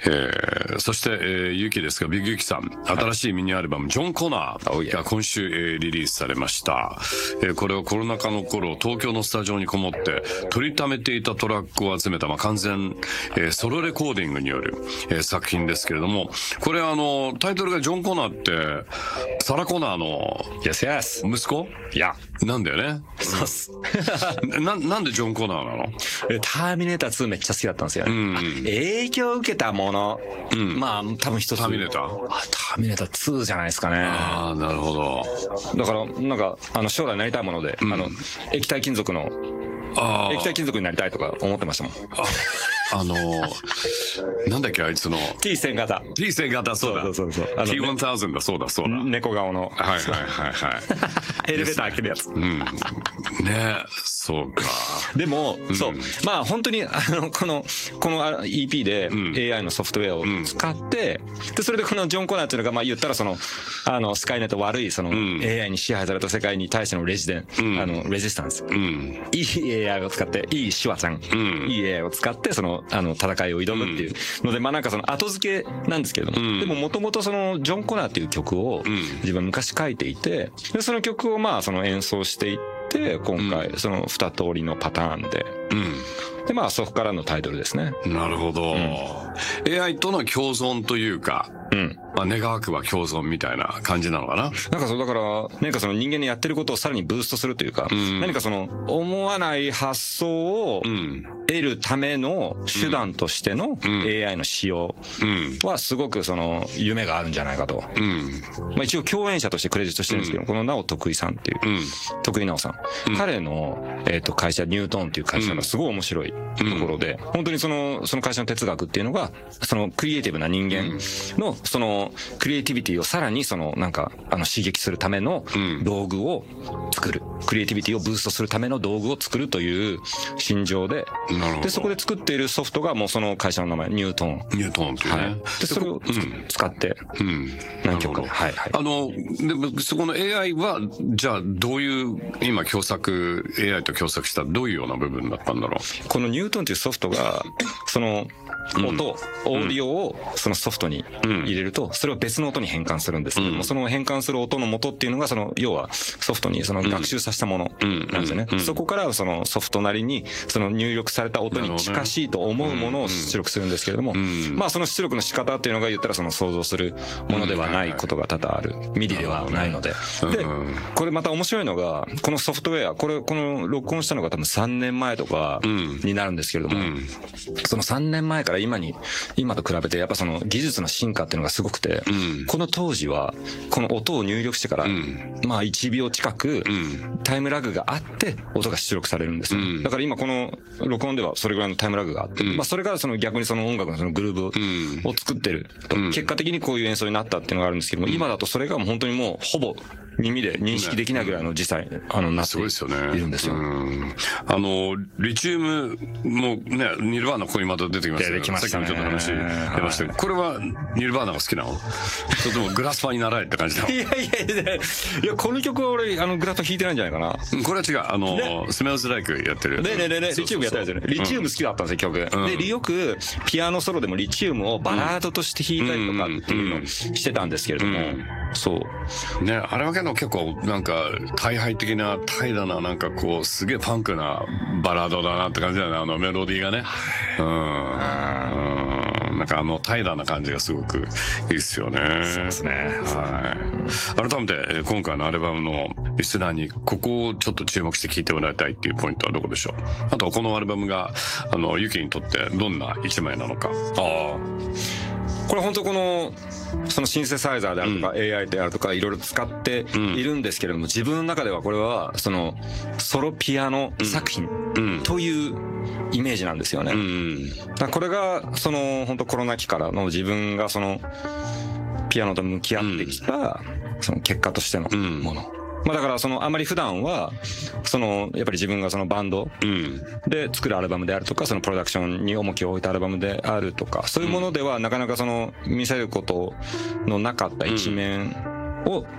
そして、ユキですが、ビッグユキさん、新しいミニアルバム、ジョン・コナーが今週、リリースされました。これをコロナ禍の頃、東京のスタジオにこもって取りためていたトラックを集めた、完全、ソロレコーディングによる、作品ですけれども、これタイトルがジョン・コナーってサラ・コナーの息子なんだよね。 そうっす。 なんでジョン・コナーなの？ ターミネーター2めっちゃ好きだったんですよね。影響を受けたもの。多分一つ。 ターミネーターターミネーター2じゃないですかね。 ああ、なるほど。 だから将来なりたいもので、液体金属になりたいとか思ってましたもん。 なんだっけあいつの T1000 型、 そうだ。T1000 だ、そうだ。 猫顔の。 はい。 エレベーター開けるやつ。 ね、そうか。 でも、そう。本当に、この EP で AI のソフトウェアを使って、で、それでこのジョン・コナーっていうのが、言ったらスカイネット悪い、AI に支配された世界に対してのレジスタンス。いい AI を使って、いいシュワちゃん、いい AI を使って、戦いを挑むっていうので、後付けなんですけれども、でももともとジョン・コナーっていう曲を自分は昔書いていて、で、その曲を演奏していって、今回二通りのパターンで、で、そこからのタイトルですね。 なるほど。AI との共存というか、願わくば共存みたいな感じなのかな。 だから人間のやってることをさらにブーストするというか、何か思わない発想を得るための手段としての AI の使用はすごく夢があるんじゃないかと。一応共演者としてクレジットしてるんですけど、この直徳井さんっていう、徳井直さん。彼の、会社、ニュートーンっていう会社がすごい面白いところで、本当にその会社の哲学っていうのが、クリエイティブな人間のクリエイティビティをさらに刺激するための道具を作る。クリエイティビティをブーストするための道具を作るという心情で、で、そこで作っているソフトがもうその会社の名前、ニュートーンっていうね。 で、それを使って、何曲か。 でもそこの AI は、じゃあどういう、今AI と共作したどういうような部分だったんだろう。 このニュートーンというソフトが、オーディオをそのソフトに入れると、それを別の音に変換するんですけども、その変換する音の元っていうのが、要はソフトに学習させたものなんですよね。そこからソフトなりに、入力された音に近しいと思うものを出力するんですけれども、その出力の仕方っていうのが言ったら想像するものではないことが多々ある。ミディではないので。で、これまた面白いのが、このソフトウェア、この録音したのが多分3年前とかになるんですけれども、その3年前から今と比べてやっぱ技術の進化っていうのがすごくて、この当時はこの音を入力してから1秒近くタイムラグがあって音が出力されるんですよ。だから今この録音ではそれぐらいのタイムラグがあって、それが逆に音楽のグルーブを作ってると、結果的にこういう演奏になったっていうのがあるんですけども、今だとそれがもう本当にもうほぼ耳で認識できないぐらいの実際なっているんですよ。 リチウムもね、ニルヴァーナここにまた出てきましたね。 出てきましたね。 さっきもちょっと話出ましたけど、これはニルヴァーナが好きなの？それともグラスファに習えって感じなの？ いや、この曲は俺グラスファ弾いてないんじゃないかな。 これは違う。スメルズライクやってる。 リチウムやったやつよね。リチウム好きだったんですよ、曲。で、よくピアノソロでもリチウムをバラードとして弾いたりとかっていうのをしてたんですけれども、そう。 ね、あれは結構大敗的な怠惰なすげえパンクなバラードだなって感じだね、メロディーがね。怠惰な感じがすごくいいっすよね。 そうですね。 はい。改めて今回のアルバムのリスナーにここをちょっと注目して聴いてもらいたいっていうポイントはどこでしょう？あとこのアルバムがユキにとってどんな一枚なのか。 これ本当そのシンセサイザーであるとか AI であるとかいろいろ使っているんですけれども、自分の中ではこれはソロピアノ作品というイメージなんですよね。だからこれが本当コロナ期からの自分がピアノと向き合ってきた結果としてのもの。だからあんまり普段はやっぱり自分がバンドで作るアルバムであるとかプロダクションに重きを置いたアルバムであるとか、そういうものではなかなか見せることのなかった一面を